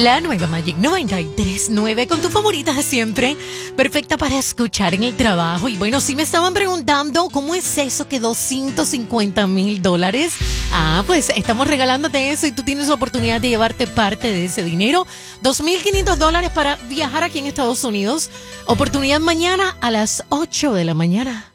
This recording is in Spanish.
La nueva Magic 93.9 con tus favoritas de siempre. Perfecta para escuchar en el trabajo. Y bueno, si me estaban preguntando cómo es eso que $250,000. Pues estamos regalándote eso y tú tienes la oportunidad de llevarte parte de ese dinero. $2,500 para viajar aquí en Estados Unidos. Oportunidad mañana a las 8 de la mañana.